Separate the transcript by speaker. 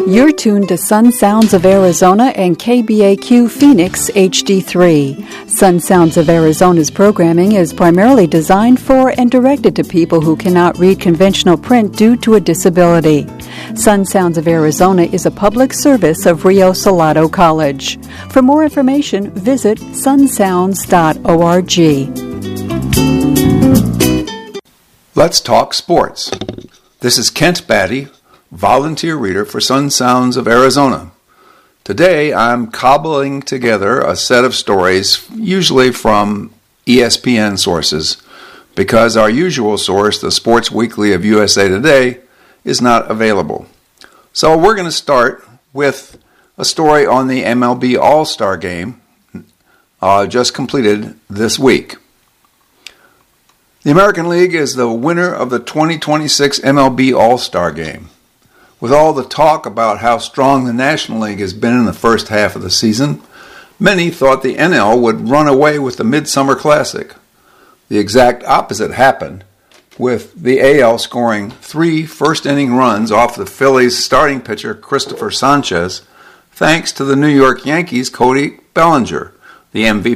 Speaker 1: You're tuned to Sun Sounds of Arizona and KBAQ Phoenix HD3. Sun Sounds of Arizona's programming is primarily designed for and directed to people who cannot read conventional print due to a disability. Sun Sounds of Arizona is a public service of Rio Salado College. For more information, visit sunsounds.org.
Speaker 2: Let's talk sports. This is Kent Batty, volunteer reader for Sun Sounds of Arizona. Today I'm cobbling together a set of stories, usually from ESPN sources, because our usual source, the Sports Weekly of USA Today, is not available. So we're going to start with a story on the MLB All-Star Game just completed this week. The American League is the winner of the 2026 MLB All-Star Game. With all the talk about how strong the National League has been in the first half of the season, many thought the NL would run away with the Midsummer Classic. The exact opposite happened, with the AL scoring 3 first-inning runs off the Phillies' starting pitcher Christopher Sanchez, thanks to the New York Yankees' Cody Bellinger, the MVP